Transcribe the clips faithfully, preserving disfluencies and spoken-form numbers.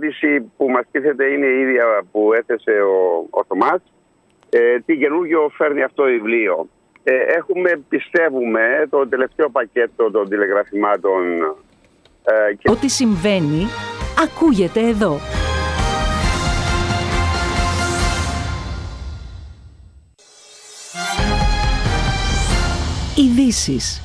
ερώτηση που μας τίθεται είναι η ίδια που έθεσε ο, ο Θωμάς. Ε, τι καινούργιο φέρνει αυτό το βιβλίο. Ε, έχουμε, πιστεύουμε, το τελευταίο πακέτο των τηλεγραφημάτων. Ε, και... Ό,τι συμβαίνει, ακούγεται εδώ. Ειδήσεις.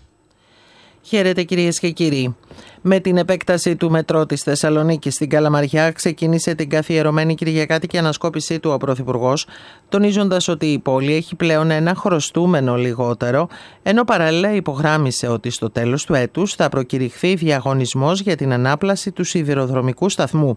Χαίρετε κυρίες και κύριοι. Με την επέκταση του μετρό της Θεσσαλονίκης στην Καλαμαριά ξεκίνησε την καθιερωμένη κυριακάτικη ανασκόπησή του ο Πρωθυπουργός, τονίζοντας ότι η πόλη έχει πλέον ένα χρωστούμενο λιγότερο, ενώ παράλληλα υπογράμμισε ότι στο τέλος του έτους θα προκηρυχθεί διαγωνισμός για την ανάπλαση του σιδηροδρομικού σταθμού.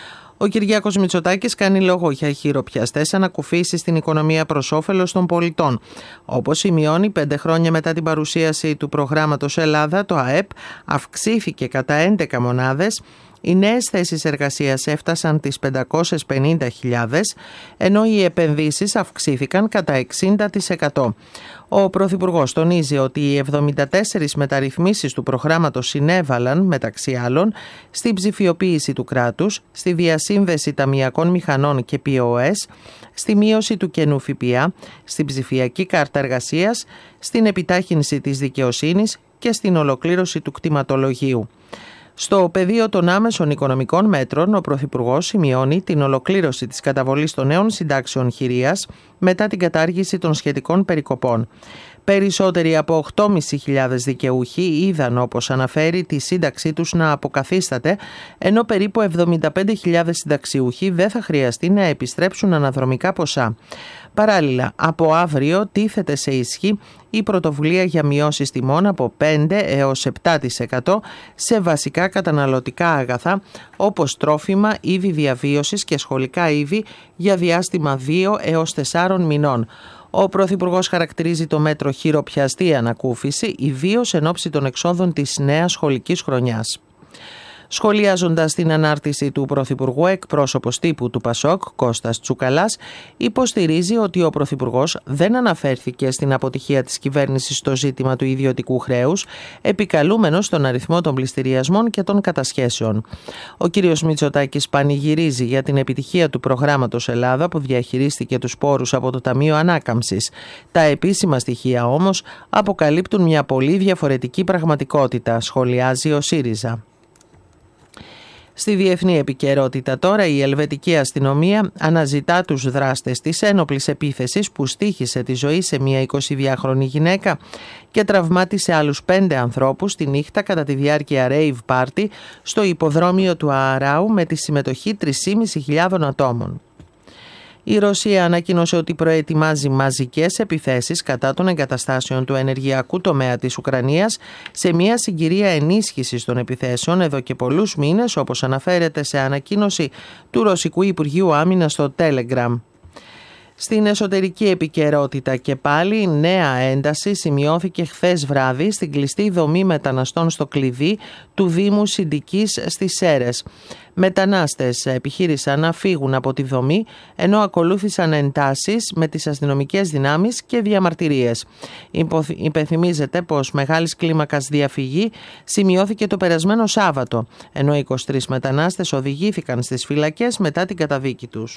Ο Κυριάκος Μητσοτάκης κάνει λόγο για χειροπιαστές ανακουφίσεις στην οικονομία προς όφελος των πολιτών. Όπως σημειώνει, πέντε χρόνια μετά την παρουσίαση του προγράμματος Ελλάδα, το ΑΕΠ αυξήθηκε κατά έντεκα μονάδες, οι νέες θέσεις εργασίας έφτασαν τις πεντακόσιες πενήντα χιλιάδες, ενώ οι επενδύσεις αυξήθηκαν κατά εξήντα τοις εκατό. Ο Πρωθυπουργός τονίζει ότι οι εβδομήντα τέσσερις μεταρρυθμίσεις του προγράμματος συνέβαλαν, μεταξύ άλλων, στην ψηφιοποίηση του κράτους, στη διασύνδεση ταμειακών μηχανών και πι ο ες, στη μείωση του κενού ΦΠΑ, στην ψηφιακή κάρτα εργασίας, στην επιτάχυνση της δικαιοσύνης και στην ολοκλήρωση του κτηματολογίου. Στο πεδίο των άμεσων οικονομικών μέτρων, ο Πρωθυπουργός σημειώνει την ολοκλήρωση της καταβολής των νέων συντάξεων χειρίας μετά την κατάργηση των σχετικών περικοπών. Περισσότεροι από οκτώ χιλιάδες πεντακόσιοι δικαιούχοι είδαν, όπως αναφέρει, τη σύνταξή τους να αποκαθίσταται, ενώ περίπου εβδομήντα πέντε χιλιάδες συνταξιούχοι δεν θα χρειαστεί να επιστρέψουν αναδρομικά ποσά. Παράλληλα, από αύριο τίθεται σε ισχύ η πρωτοβουλία για μειώσεις τιμών από πέντε έως επτά τοις εκατό σε βασικά καταναλωτικά αγαθά όπως τρόφιμα, είδη διαβίωσης και σχολικά είδη για διάστημα δύο έως τεσσάρων μηνών. Ο Πρωθυπουργός χαρακτηρίζει το μέτρο χειροπιαστή ανακούφιση, ιδίως εν ώψη των εξόδων της νέας σχολικής χρονιάς. Σχολιάζοντας την ανάρτηση του Πρωθυπουργού, εκπρόσωπος τύπου του Πασόκ, Κώστας Τσουκαλάς, υποστηρίζει ότι ο Πρωθυπουργός δεν αναφέρθηκε στην αποτυχία της κυβέρνησης στο ζήτημα του ιδιωτικού χρέους, επικαλούμενος τον αριθμό των πληστηριασμών και των κατασχέσεων. Ο κ. Μητσοτάκης πανηγυρίζει για την επιτυχία του προγράμματος Ελλάδα που διαχειρίστηκε τους πόρους από το Ταμείο Ανάκαμψης. Τα επίσημα στοιχεία όμως αποκαλύπτουν μια πολύ διαφορετική πραγματικότητα, σχολιάζει ο ΣΥΡΙΖΑ. Στη διεθνή επικαιρότητα τώρα, η ελβετική αστυνομία αναζητά τους δράστες της ένοπλης επίθεσης που στοίχησε τη ζωή σε μια εικοσιδυάχρονη γυναίκα και τραυμάτισε άλλους πέντε ανθρώπους τη νύχτα κατά τη διάρκεια rave party στο υποδρόμιο του Ααράου με τη συμμετοχή τρεις χιλιάδες πεντακόσιων ατόμων. Η Ρωσία ανακοίνωσε ότι προετοιμάζει μαζικές επιθέσεις κατά των εγκαταστάσεων του ενεργειακού τομέα της Ουκρανίας σε μια συγκυρία ενίσχυσης των επιθέσεων εδώ και πολλούς μήνες, όπως αναφέρεται σε ανακοίνωση του Ρωσικού Υπουργείου Άμυνας στο Telegram. Στην εσωτερική επικαιρότητα και πάλι νέα ένταση σημειώθηκε χθες βράδυ στην κλειστή δομή μεταναστών στο Κλειδί του Δήμου Συντικής στις Σέρρες. Μετανάστες επιχείρησαν να φύγουν από τη δομή, ενώ ακολούθησαν εντάσεις με τις αστυνομικές δυνάμεις και διαμαρτυρίες. Υπενθυμίζεται πως μεγάλης κλίμακας διαφυγή σημειώθηκε το περασμένο Σάββατο, ενώ είκοσι τρεις μετανάστες οδηγήθηκαν στις φυλακές μετά την καταδίκη τους.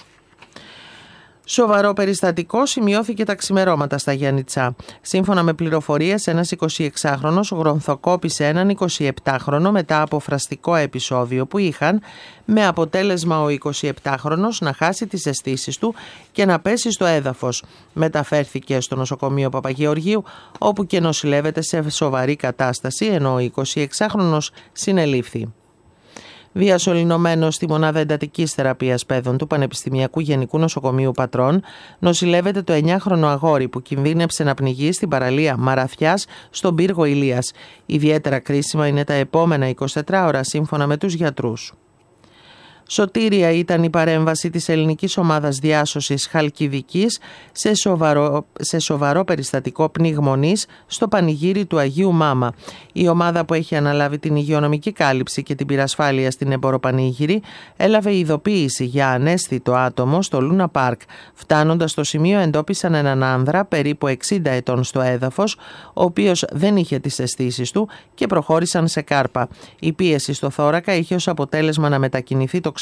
Σοβαρό περιστατικό σημειώθηκε τα ξημερώματα στα Γιάννητσά. Σύμφωνα με πληροφορίες, ένας εικοσιεξάχρονος γρονθοκόπησε έναν εικοσιεπτάχρονο μετά από φραστικό επεισόδιο που είχαν, με αποτέλεσμα ο εικοσιεπτάχρονος να χάσει τις αισθήσεις του και να πέσει στο έδαφος. Μεταφέρθηκε στο νοσοκομείο Παπαγεωργίου, όπου και νοσηλεύεται σε σοβαρή κατάσταση, ενώ ο εικοσιεξάχρονος συνελήφθη. Διασωληνωμένος στη μονάδα εντατικής θεραπείας παιδών του Πανεπιστημιακού Γενικού Νοσοκομείου Πατρών, νοσηλεύεται το εννιάχρονο αγόρι που κινδύνεψε να πνιγεί στην παραλία Μαραθιάς στον πύργο Ηλίας. Ιδιαίτερα κρίσιμα είναι τα επόμενα εικοσιτέσσερις ώρα σύμφωνα με τους γιατρούς. Σωτήρια ήταν η παρέμβαση της ελληνικής ομάδας διάσωσης Χαλκιδικής σε σοβαρό, σε σοβαρό περιστατικό πνιγμονής στο πανηγύρι του Αγίου Μάμα. Η ομάδα που έχει αναλάβει την υγειονομική κάλυψη και την πυρασφάλεια στην Εμποροπανήγυρη έλαβε ειδοποίηση για αναίσθητο άτομο στο Λούνα Πάρκ. Φτάνοντας στο σημείο εντόπισαν έναν άνδρα περίπου εξήντα ετών στο έδαφος, ο οποίος δεν είχε τις αισθήσεις του και προχώρησαν σε κάρπα. Η πίεση στο θώρακα είχε ως αποτέλεσμα να μετακινηθεί το